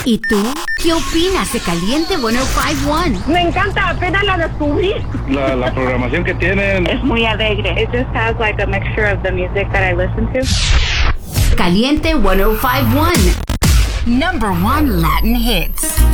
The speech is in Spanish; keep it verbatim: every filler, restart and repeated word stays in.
¿Y tú? ¿Qué opinas de Caliente ciento cincuenta y uno? Me encanta, apenas la descubrí. La, la programación que tienen es muy alegre. It just has like a mixture of the music that I listen to. Caliente ciento cincuenta y uno. Number one Latin hits.